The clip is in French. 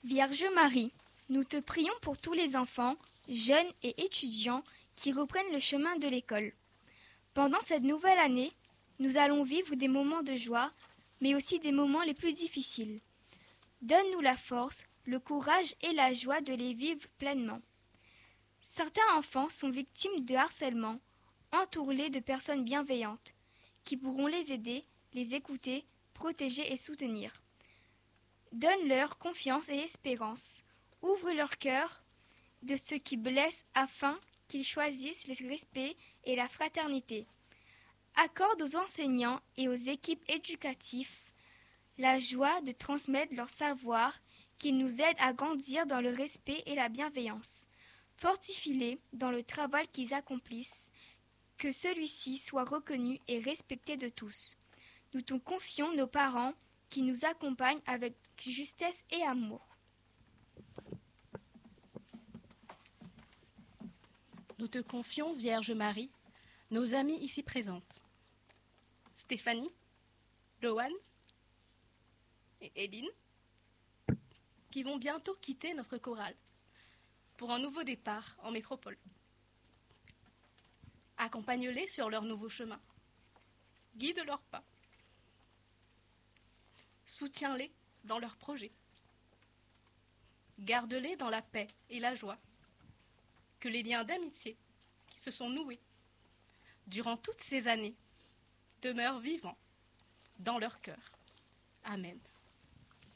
Vierge Marie, nous te prions pour tous les enfants, jeunes et étudiants qui reprennent le chemin de l'école. Pendant cette nouvelle année, nous allons vivre des moments de joie, mais aussi des moments les plus difficiles. Donne-nous la force, le courage et la joie de les vivre pleinement. Certains enfants sont victimes de harcèlement, entourés de personnes bienveillantes, qui pourront les aider, les écouter, protéger et soutenir. Donne-leur confiance et espérance. Ouvre leur cœur de ce qui blesse afin qu'ils choisissent le respect et la fraternité. Accorde aux enseignants et aux équipes éducatives la joie de transmettre leur savoir, qu'ils nous aident à grandir dans le respect et la bienveillance. Fortifie-les dans le travail qu'ils accomplissent, que celui-ci soit reconnu et respecté de tous. Nous te confions nos parents qui nous accompagnent avec justesse et amour. Nous te confions, Vierge Marie, nos amis ici présentes. Stéphanie, Loane et Éline, qui vont bientôt quitter notre chorale pour un nouveau départ en métropole. Accompagne-les sur leur nouveau chemin. Guide leurs pas. Soutiens-les dans leurs projets. Garde-les dans la paix et la joie. Que les liens d'amitié qui se sont noués durant toutes ces années demeurent vivants dans leur cœur. Amen.